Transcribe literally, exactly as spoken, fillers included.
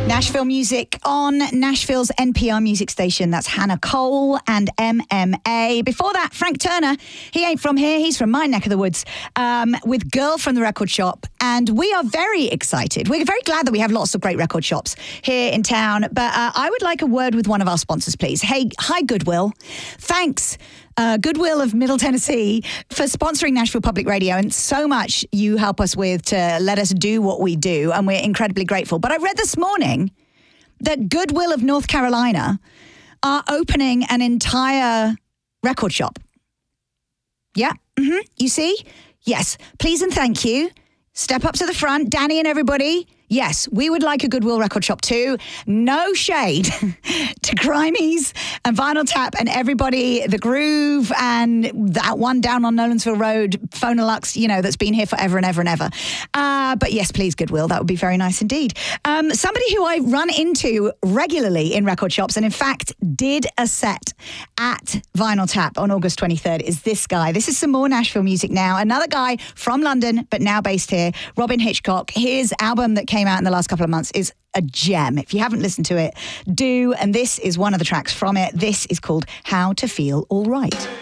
Nashville music on Nashville's N P R music station. That's Hannah Cole and M M A. Before that, Frank Turner. He ain't from here. He's from my neck of the woods um, with Girl from the Record Shop. And we are very excited. We're very glad that we have lots of great record shops here in town. But uh, I would like a word with one of our sponsors, please. Hey, hi, Goodwill. Thanks. Uh, Goodwill of Middle Tennessee for sponsoring Nashville Public Radio, and so much you help us with to let us do what we do, and we're incredibly grateful. But I read this morning that Goodwill of North Carolina are opening an entire record shop. Yeah, mm-hmm. You see? Yes, please and thank you. Step up to the front, Danny and everybody. Yes, we would like a Goodwill record shop too. No shade to Grimies and Vinyl Tap and everybody, The Groove and that one down on Nolensville Road, Phonolux, you know, that's been here forever and ever and ever. Uh, but yes, please, Goodwill, that would be very nice indeed. Um, somebody who I run into regularly in record shops and in fact did a set at Vinyl Tap on August twenty-third is this guy. This is some more Nashville music now. Another guy from London, but now based here, Robyn Hitchcock. His album that came out in the last couple of months is a gem. If you haven't listened to it, do. And this is one of the tracks from it. This is called How to Feel All Right.